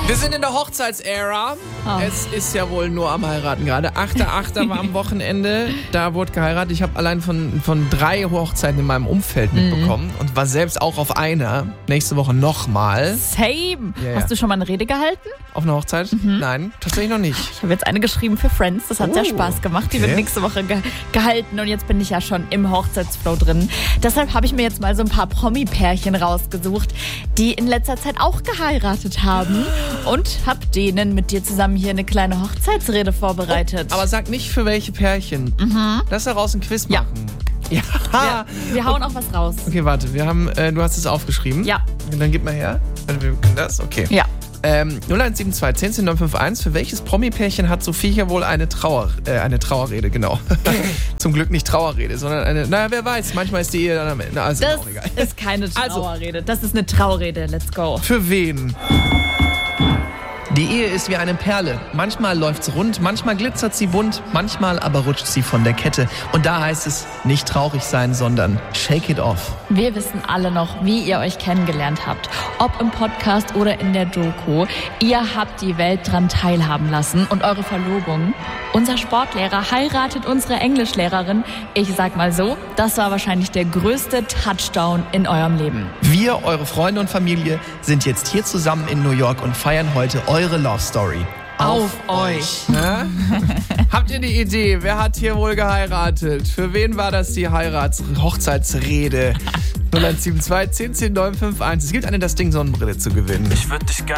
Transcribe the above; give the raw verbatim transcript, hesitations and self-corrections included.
Wir sind in der Hochzeitsära. Oh. Es ist ja wohl nur am Heiraten gerade. achter achter war am Wochenende. Da wurde geheiratet. Ich habe allein von, von drei Hochzeiten in meinem Umfeld mitbekommen mhm. und war selbst auch auf einer. Nächste Woche nochmal. Same. Ja, ja. Hast du schon mal eine Rede gehalten? Auf einer Hochzeit? Mhm. Nein, tatsächlich noch nicht. Ich habe jetzt eine geschrieben für Friends. Das hat oh, sehr Spaß gemacht. Die okay. wird nächste Woche ge- gehalten und jetzt bin ich ja schon im Hochzeitsflow drin. Deshalb habe ich mir jetzt mal so ein paar Promi-Pärchen rausgesucht, die in letzter Zeit auch geheiratet haben und habe denen mit dir zusammen hier eine kleine Hochzeitsrede vorbereitet. Oh, aber sag nicht für welche Pärchen. Mhm. Lass daraus ein Quiz Ja. machen. Ja. Wir, wir hauen auch was raus. Okay, warte. Wir haben, äh, du hast es aufgeschrieben. Ja. Dann gib mal her. Wir können das. Okay. Ja. Ähm, null eins sieben zwei, zehn, zehn, neun fünf eins. Für welches Promi-Pärchen hat Sophie hier wohl eine Trauer, äh, eine Trauerrede, genau. Zum Glück nicht Trauerrede, sondern eine, naja, wer weiß, manchmal ist die Ehe dann am Ende, also Das auch egal. ist keine Trauerrede, das ist eine Traurede. Let's go. Für wen? Die Ehe ist wie eine Perle. Manchmal läuft's rund, manchmal glitzert sie bunt, manchmal aber rutscht sie von der Kette. Und da heißt es, nicht traurig sein, sondern shake it off. Wir wissen alle noch, wie ihr euch kennengelernt habt. Ob im Podcast oder in der Doku. Ihr habt die Welt dran teilhaben lassen und eure Verlobung. Unser Sportlehrer heiratet unsere Englischlehrerin. Ich sag mal so, das war wahrscheinlich der größte Touchdown in eurem Leben. Wir, eure Freunde und Familie, sind jetzt hier zusammen in New York und feiern heute eure Love Story. Auf, Auf euch. Ja? Habt ihr die Idee? Wer hat hier wohl geheiratet? Für wen war das die Heirats- Hochzeitsrede? null eins sieben zwei, zehn, zehn, neun fünf eins. Es gibt eine Das Ding Sonnenbrille zu gewinnen. Ich würd dich gerne